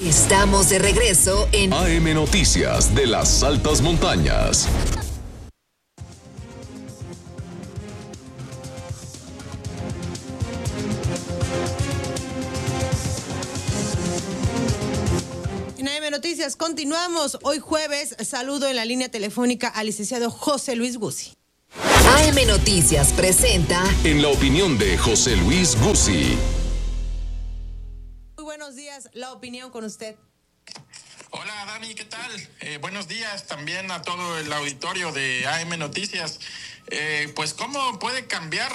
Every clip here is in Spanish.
Estamos de regreso en AM Noticias de las Altas Montañas. En AM Noticias continuamos. Hoy jueves saludo en la línea telefónica al licenciado José Luis Guzzi. AM Noticias presenta En la opinión de José Luis Guzzi. Muy buenos días, la opinión con usted. Hola Dani, ¿qué tal? Buenos días también a todo el auditorio de AM Noticias. Pues ¿cómo pueden cambiar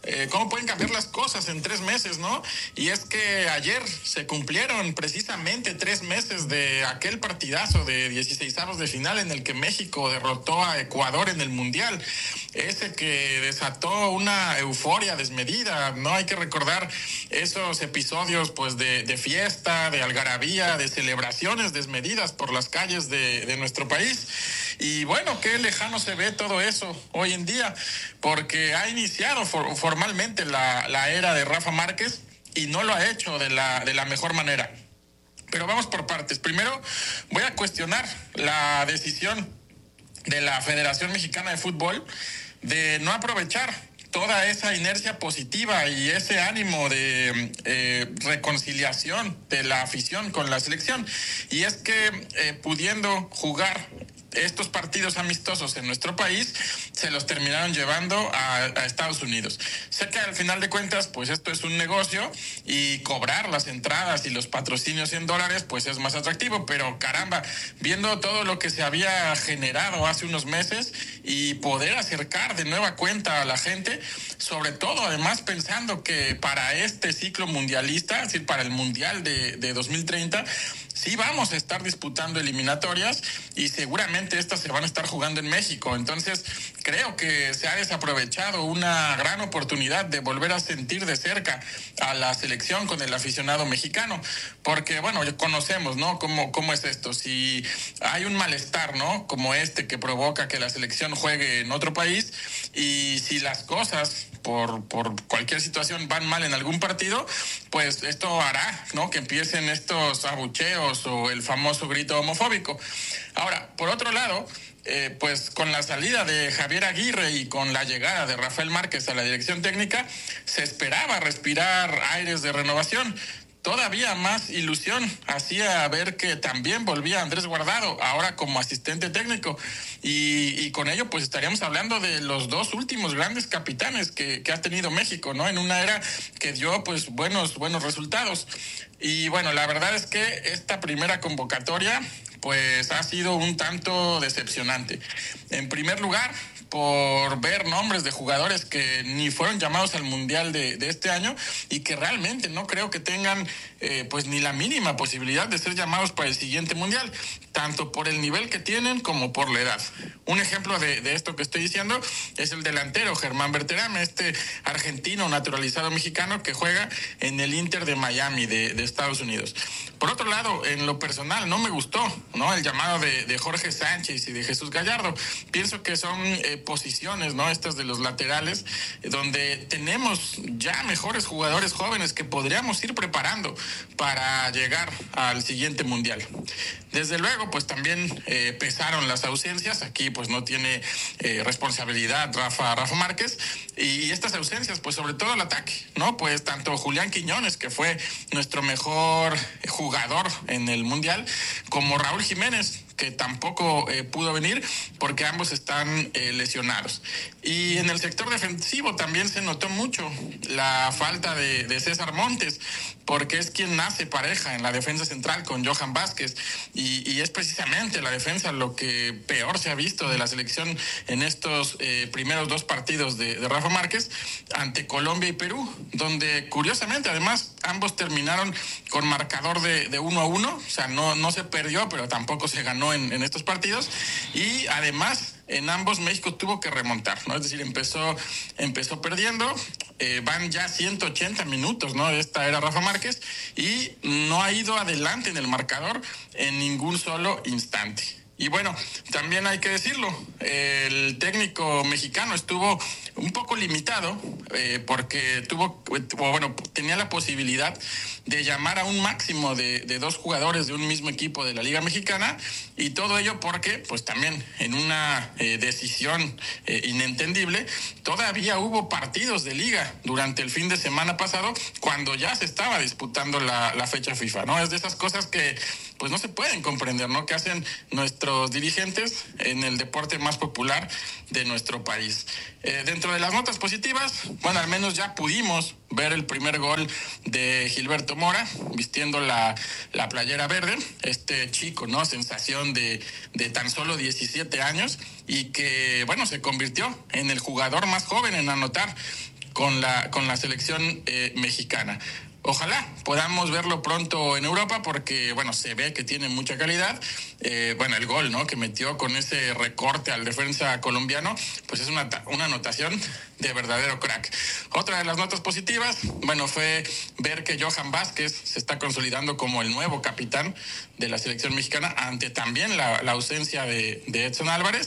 las cosas en 3 meses, no? Y es que ayer se cumplieron precisamente 3 meses de aquel partidazo de 16avos de final en el que México derrotó a Ecuador en el Mundial. Ese que desató una euforia desmedida, ¿no? Hay que recordar esos episodios pues de fiesta, de algarabía, de celebraciones desmedidas por las calles de nuestro país. Y bueno, qué lejano se ve todo eso hoy en día, porque ha iniciado formalmente la era de Rafa Márquez y no lo ha hecho de la mejor manera. Pero vamos por partes. Primero voy a cuestionar la decisión de la Federación Mexicana de Fútbol de no aprovechar toda esa inercia positiva y ese ánimo de reconciliación de la afición con la selección. Y es que pudiendo jugar estos partidos amistosos en nuestro país, se los terminaron llevando a Estados Unidos. Sé que al final de cuentas, pues esto es un negocio y cobrar las entradas y los patrocinios en dólares, pues es más atractivo, pero caramba, viendo todo lo que se había generado hace unos meses y poder acercar de nueva cuenta a la gente, sobre todo además pensando que para este ciclo mundialista, es decir, para el Mundial de 2030, sí vamos a estar disputando eliminatorias y seguramente estas se van a estar jugando en México. Entonces, creo que se ha desaprovechado una gran oportunidad de volver a sentir de cerca a la selección con el aficionado mexicano. Porque, bueno, ya conocemos, ¿no? Cómo es esto. Si hay un malestar, ¿no? Como este que provoca que la selección juegue en otro país y si las cosas por cualquier situación van mal en algún partido, pues esto hará, ¿no? Que empiecen estos abucheos o el famoso grito homofóbico. Ahora, por otro lado, pues con la salida de Javier Aguirre y con la llegada de Rafael Márquez a la dirección técnica, se esperaba respirar aires de renovación. Todavía más ilusión hacía ver que también volvía Andrés Guardado, ahora como asistente técnico, y con ello pues estaríamos hablando de los 2 últimos grandes capitanes que ha tenido México, ¿no? En una era que dio pues buenos resultados. Y bueno, la verdad es que esta primera convocatoria pues ha sido un tanto decepcionante. En primer lugar, por ver nombres de jugadores que ni fueron llamados al Mundial de este año y que realmente no creo que tengan pues ni la mínima posibilidad de ser llamados para el siguiente Mundial, tanto por el nivel que tienen como por la edad. Un ejemplo de esto que estoy diciendo es el delantero Germán Berterame, este argentino naturalizado mexicano que juega en el Inter de Miami de Estados Unidos. Por otro lado, en lo personal no me gustó, ¿no? El llamado de Jorge Sánchez y de Jesús Gallardo. Pienso que son posiciones, ¿no? Estas de los laterales, donde tenemos ya mejores jugadores jóvenes que podríamos ir preparando para llegar al siguiente Mundial. Desde luego, pues también pesaron las ausencias. Aquí pues no tiene responsabilidad Rafa Márquez. Y estas ausencias, pues sobre todo el ataque, ¿no? Pues tanto Julián Quiñones, que fue nuestro mejor jugador en el Mundial, como Raúl Jiménez, que tampoco pudo venir porque ambos están lesionados. Y en el sector defensivo también se notó mucho la falta de César Montes, porque es quien hace pareja en la defensa central con Johan Vázquez, y es precisamente la defensa lo que peor se ha visto de la selección en estos primeros 2 partidos de Rafa Márquez ante Colombia y Perú, donde curiosamente además ambos terminaron con marcador de 1-1, o sea, no se perdió, pero tampoco se ganó en estos partidos, y además en ambos México tuvo que remontar, ¿no? Es decir, empezó perdiendo, van ya 180 minutos, ¿no? De esta era Rafa Márquez, y no ha ido adelante en el marcador en ningún solo instante. Y bueno, también hay que decirlo, el técnico mexicano estuvo un poco limitado porque tenía la posibilidad de llamar a un máximo de 2 jugadores de un mismo equipo de la Liga Mexicana, y todo ello porque, pues también en una decisión inentendible, todavía hubo partidos de liga durante el fin de semana pasado cuando ya se estaba disputando la fecha FIFA, ¿no? Es de esas cosas que pues no se pueden comprender, ¿no? Que hacen nuestros dirigentes en el deporte más popular de nuestro país. Dentro de las notas positivas, bueno, al menos ya pudimos ver el primer gol de Gilberto Mora vistiendo la playera verde, este chico, ¿no? Sensación de tan solo 17 años, y que, bueno, se convirtió en el jugador más joven en anotar con la selección mexicana. Ojalá podamos verlo pronto en Europa porque, bueno, se ve que tiene mucha calidad. El gol, ¿no?, que metió con ese recorte al defensa colombiano, pues es una anotación de verdadero crack. Otra de las notas positivas, bueno, fue ver que Johan Vázquez se está consolidando como el nuevo capitán de la selección mexicana ante también la ausencia de Edson Álvarez.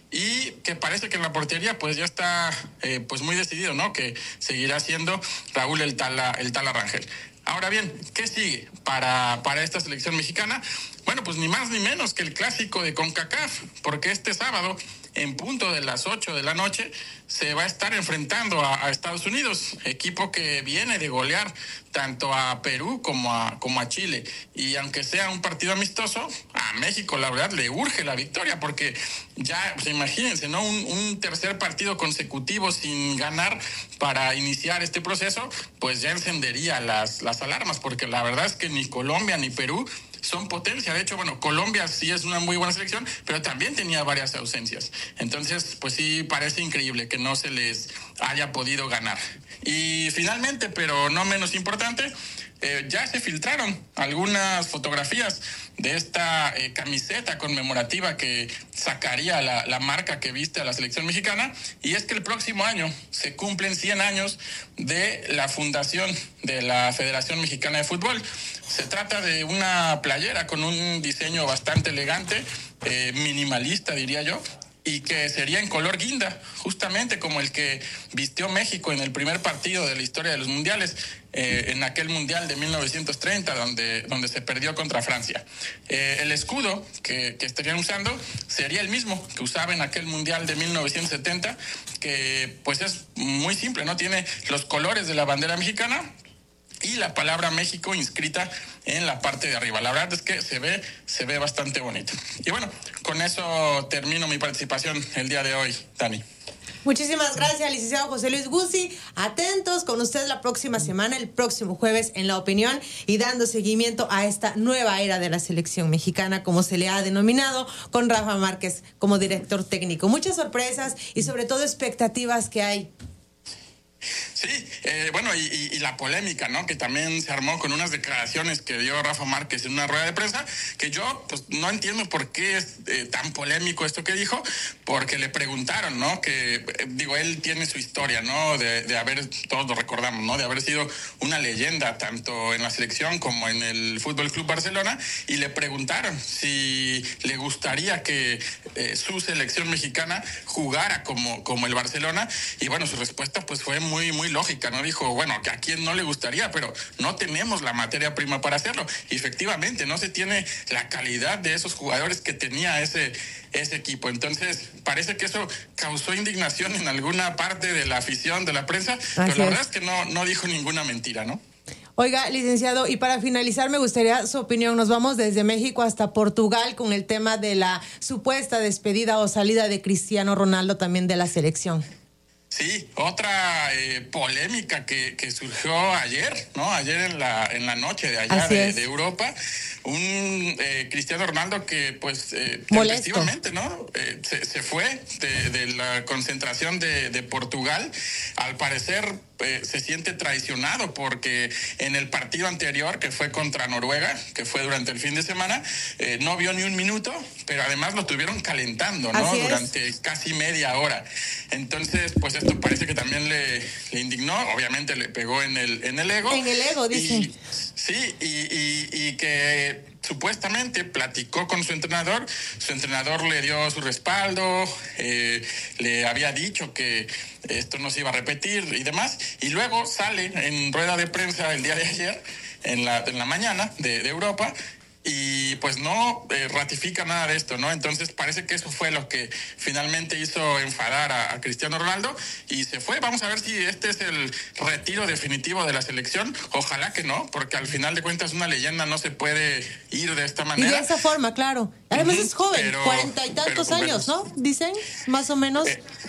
Y que parece que en la portería pues ya está pues muy decidido, ¿no?, que seguirá siendo Raúl el Tala Rangel. Ahora bien, ¿qué sigue para esta selección mexicana? Bueno, pues ni más ni menos que el clásico de CONCACAF, porque este sábado, en punto de las 8 de la noche, se va a estar enfrentando a Estados Unidos, equipo que viene de golear tanto a Perú como a Chile. Y aunque sea un partido amistoso, a México la verdad le urge la victoria, porque ya, pues imagínense, ¿no?, un tercer partido consecutivo sin ganar para iniciar este proceso, pues ya encendería las alarmas, porque la verdad es que ni Colombia ni Perú son potencia. De hecho, bueno, Colombia sí es una muy buena selección, pero también tenía varias ausencias. Entonces, pues sí, parece increíble que no se les haya podido ganar. Y finalmente, pero no menos importante, ya se filtraron algunas fotografías de esta camiseta conmemorativa que sacaría la marca que viste a la selección mexicana, y es que el próximo año se cumplen 100 años de la fundación de la Federación Mexicana de Fútbol. Se trata de una playera con un diseño bastante elegante, minimalista diría yo, y que sería en color guinda, justamente como el que vistió México en el primer partido de la historia de los mundiales, en aquel mundial de 1930 donde se perdió contra Francia. El escudo que estarían usando sería el mismo que usaba en aquel mundial de 1970, que pues es muy simple, ¿no? Tiene los colores de la bandera mexicana y la palabra México inscrita en la parte de arriba. La verdad es que se ve bastante bonito. Y bueno, con eso termino mi participación el día de hoy, Dani. Muchísimas gracias, licenciado José Luis Guzzi. Atentos con usted la próxima semana, el próximo jueves, en La Opinión, y dando seguimiento a esta nueva era de la selección mexicana, como se le ha denominado, con Rafa Márquez como director técnico. Muchas sorpresas y sobre todo expectativas que hay. Sí, y la polémica, ¿no?, que también se armó con unas declaraciones que dio Rafa Márquez en una rueda de prensa, que yo pues no entiendo por qué es tan polémico esto que dijo, porque le preguntaron, ¿no?, que él tiene su historia, ¿no?, de haber, todos lo recordamos, ¿no?, de haber sido una leyenda tanto en la selección como en el Fútbol Club Barcelona, y le preguntaron si le gustaría que su selección mexicana jugara como el Barcelona, y bueno, su respuesta pues fue muy lógica, ¿no? Dijo, bueno, que a quién no le gustaría, pero no tenemos la materia prima para hacerlo. Y efectivamente, no se tiene la calidad de esos jugadores que tenía ese equipo. Entonces, parece que eso causó indignación en alguna parte de la afición, de la prensa, pero la verdad es que no dijo ninguna mentira, ¿no? Oiga, licenciado, y para finalizar me gustaría su opinión. Nos vamos desde México hasta Portugal con el tema de la supuesta despedida o salida de Cristiano Ronaldo también de la selección. Sí, otra polémica que surgió ayer, ¿no? Ayer en la noche de allá de Europa. Un Cristiano Ronaldo que pues efectivamente, ¿no? Se fue de la concentración de Portugal. Al parecer se siente traicionado porque en el partido anterior, que fue contra Noruega, que fue durante el fin de semana, no vio ni un minuto, pero además lo tuvieron calentando, ¿no? Durante casi media hora. Entonces, pues esto parece que también le indignó, obviamente le pegó en el ego. En el ego, dicen. Y que supuestamente platicó con su entrenador le dio su respaldo, le había dicho que esto no se iba a repetir y demás, y luego sale en rueda de prensa el día de ayer, en la mañana de Europa, y pues no ratifica nada de esto, ¿no? Entonces parece que eso fue lo que finalmente hizo enfadar a Cristiano Ronaldo y se fue. Vamos a ver si este es el retiro definitivo de la selección. Ojalá que no, porque al final de cuentas una leyenda no se puede ir de esta manera. Y de esa forma, claro. Además es joven, 40 y tantos años, ¿no? Dicen, más o menos.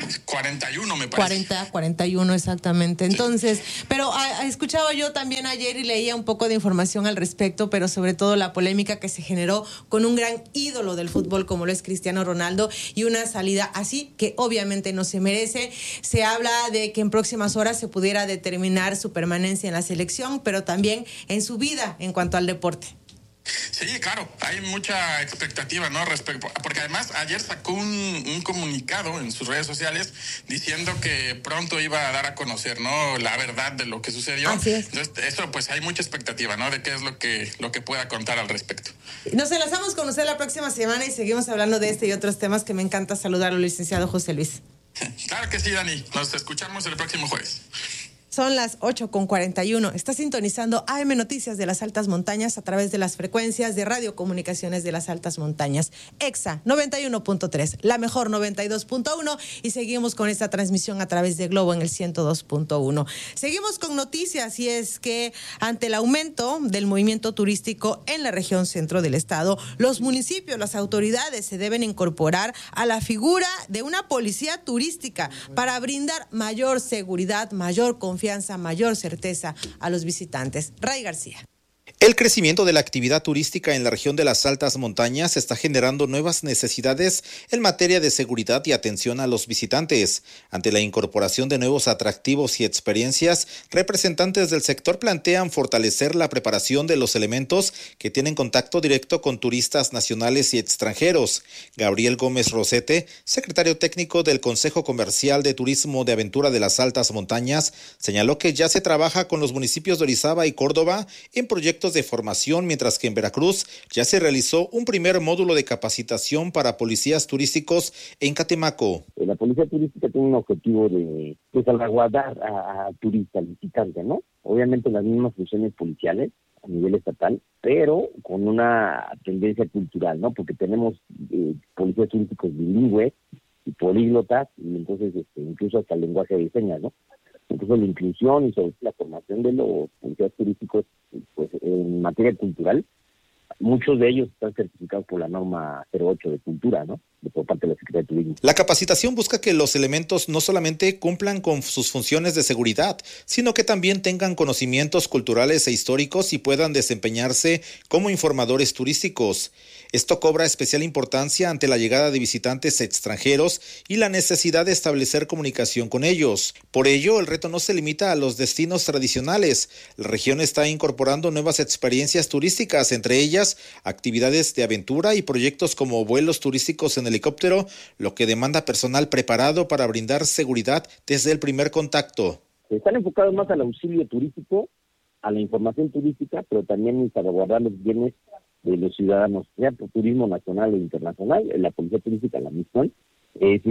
41 me parece. 41 exactamente. Entonces, pero escuchaba yo también ayer y leía un poco de información al respecto, pero sobre todo la polémica que se generó con un gran ídolo del fútbol como lo es Cristiano Ronaldo y una salida así que obviamente no se merece. Se habla de que en próximas horas se pudiera determinar su permanencia en la selección, pero también en su vida en cuanto al deporte. Sí, claro, hay mucha expectativa, ¿no? Porque además ayer sacó un comunicado en sus redes sociales diciendo que pronto iba a dar a conocer, ¿no? La verdad de lo que sucedió. Así es. Entonces, eso pues hay mucha expectativa, ¿no? De qué es lo que pueda contar al respecto. Nos enlazamos con usted la próxima semana y seguimos hablando de este y otros temas que me encanta saludarlo, licenciado José Luis. Claro que sí, Dani. Nos escuchamos el próximo jueves. Son las 8:41. Está sintonizando AM Noticias de las Altas Montañas a través de las frecuencias de radiocomunicaciones de las Altas Montañas. EXA 91.3, la mejor 92.1 y seguimos con esta transmisión a través de Globo en el 102.1. Seguimos con noticias y es que ante el aumento del movimiento turístico en la región centro del estado, los municipios, las autoridades se deben incorporar a la figura de una policía turística para brindar mayor seguridad, mayor confianza, mayor certeza a los visitantes. Ray García. El crecimiento de la actividad turística en la región de las altas montañas está generando nuevas necesidades en materia de seguridad y atención a los visitantes. Ante la incorporación de nuevos atractivos y experiencias, representantes del sector plantean fortalecer la preparación de los elementos que tienen contacto directo con turistas nacionales y extranjeros. Gabriel Gómez Rosete, secretario técnico del Consejo Comercial de Turismo de Aventura de las Altas Montañas, señaló que ya se trabaja con los municipios de Orizaba y Córdoba en proyectos de formación, mientras que en Veracruz ya se realizó un primer módulo de capacitación para policías turísticos en Catemaco. La policía turística tiene un objetivo de salvaguardar a turistas, visitantes, ¿no? Obviamente las mismas funciones policiales a nivel estatal, pero con una tendencia cultural, ¿no? Porque tenemos policías turísticos bilingües y políglotas, y entonces incluso hasta el lenguaje de señas, ¿no? Entonces la inclusión y sobre la formación de los policías turísticos, pues en materia cultural, muchos de ellos están certificados por la norma 08 de cultura, ¿no? Por parte de la Secretaría de Turismo. La capacitación busca que los elementos no solamente cumplan con sus funciones de seguridad, sino que también tengan conocimientos culturales e históricos y puedan desempeñarse como informadores turísticos. Esto cobra especial importancia ante la llegada de visitantes extranjeros y la necesidad de establecer comunicación con ellos. Por ello, el reto no se limita a los destinos tradicionales. La región está incorporando nuevas experiencias turísticas, entre ellas actividades de aventura y proyectos como vuelos turísticos en helicóptero, lo que demanda personal preparado para brindar seguridad desde el primer contacto. Están enfocados más al auxilio turístico, a la información turística, pero también en salvaguardar los bienes de los ciudadanos, sea por turismo nacional e internacional. La policía turística, la misión es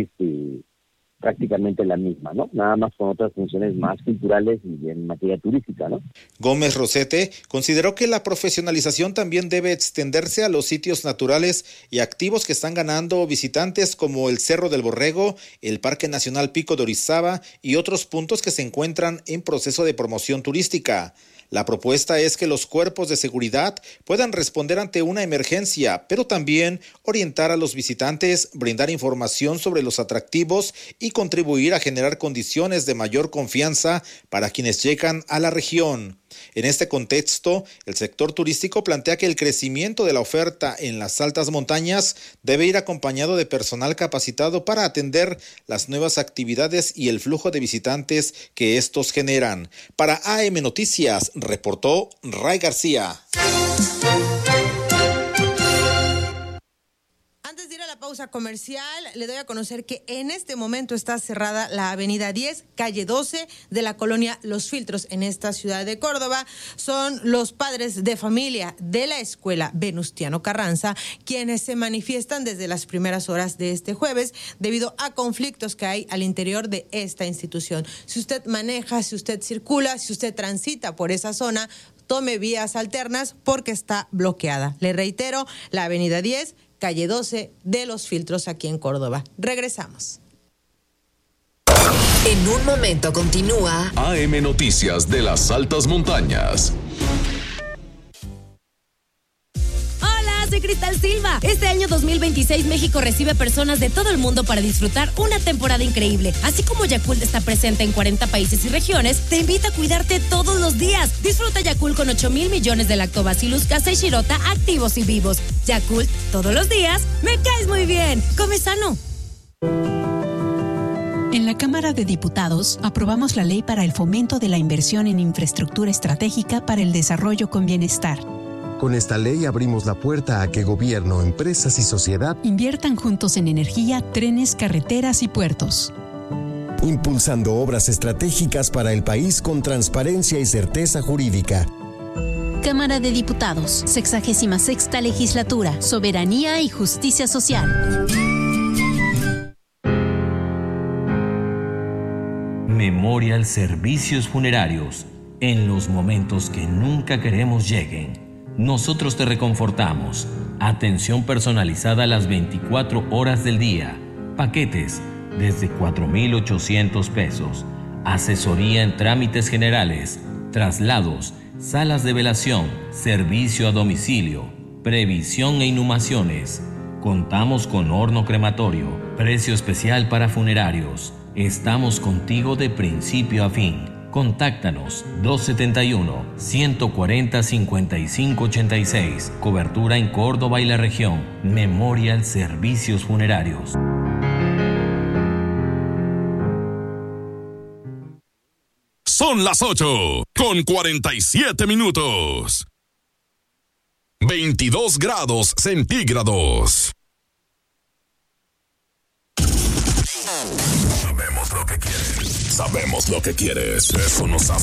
prácticamente la misma, ¿no? Nada más con otras funciones más culturales y en materia turística, ¿no? Gómez Rosete consideró que la profesionalización también debe extenderse a los sitios naturales y activos que están ganando visitantes como el Cerro del Borrego, el Parque Nacional Pico de Orizaba y otros puntos que se encuentran en proceso de promoción turística. La propuesta es que los cuerpos de seguridad puedan responder ante una emergencia, pero también orientar a los visitantes, brindar información sobre los atractivos y contribuir a generar condiciones de mayor confianza para quienes llegan a la región. En este contexto, el sector turístico plantea que el crecimiento de la oferta en las altas montañas debe ir acompañado de personal capacitado para atender las nuevas actividades y el flujo de visitantes que estos generan. Para AM Noticias, reportó Ray García. Antes de ir a la pausa pausa comercial, le doy a conocer que en este momento está cerrada la avenida 10, calle 12 de la colonia Los Filtros en esta ciudad de Córdoba. Son los padres de familia de la escuela Venustiano Carranza quienes se manifiestan desde las primeras horas de este jueves debido a conflictos que hay al interior de esta institución. Si usted maneja, si usted circula, si usted transita por esa zona, tome vías alternas porque está bloqueada. Le reitero, la avenida 10, calle 12 de Los Filtros aquí en Córdoba. Regresamos. En un momento continúa AM Noticias de las Altas Montañas. Soy Cristal Silva. Este año 2026 México recibe personas de todo el mundo para disfrutar una temporada increíble. Así como Yakult está presente en 40 países y regiones, te invita a cuidarte todos los días. Disfruta Yakult con 8,000 millones de Lactobacillus casei shirota activos y vivos. Yakult, todos los días, me caes muy bien. Come sano. En la Cámara de Diputados aprobamos la ley para el fomento de la inversión en infraestructura estratégica para el desarrollo con bienestar. Con esta ley abrimos la puerta a que gobierno, empresas y sociedad inviertan juntos en energía, trenes, carreteras y puertos. Impulsando obras estratégicas para el país con transparencia y certeza jurídica. Cámara de Diputados, 66ª Legislatura, Soberanía y Justicia Social. Memorial Servicios Funerarios. En los momentos que nunca queremos lleguen, nosotros te reconfortamos. Atención personalizada a las 24 horas del día. Paquetes desde 4,800 pesos. Asesoría en trámites generales, traslados, salas de velación, servicio a domicilio, previsión e inhumaciones. Contamos con horno crematorio, precio especial para funerarios. Estamos contigo de principio a fin. Contáctanos 271-140-5586. Cobertura en Córdoba y la región. Memorial Servicios Funerarios. Son las 8:47. 22 grados centígrados. Sabemos lo que quieres. Sabemos lo que quieres. Eso nos hace